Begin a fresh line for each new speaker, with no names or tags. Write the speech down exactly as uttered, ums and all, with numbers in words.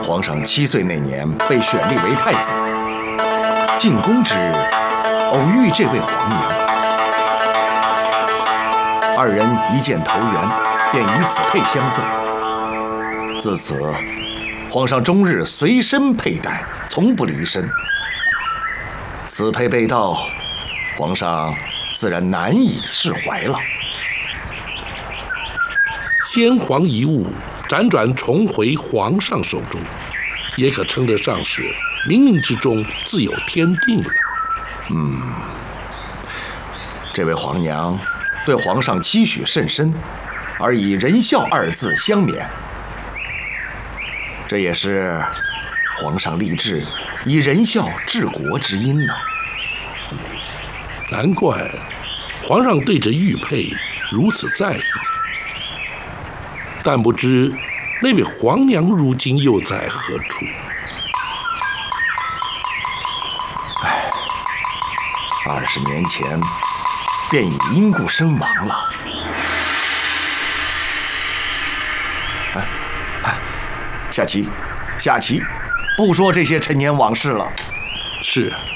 皇上七岁那年被选立为太子，进宫之日偶遇这位皇娘，二人一见投缘，便以此佩相赠。自此，皇上终日随身佩戴，从不离身。此佩被盗，皇上自然难以释怀了。
先皇遗物辗转重回皇上手中，也可称得上是冥冥之中自有天定了。
嗯，这位皇娘对皇上期许甚深，而以仁孝二字相勉，这也是皇上立志以仁孝治国之因呢、啊。
难怪皇上对这玉佩如此在意，但不知那位皇娘如今又在何处？
唉，二十年前便已因故身亡了。哎哎，下棋，下棋，不说这些陈年往事了。
是。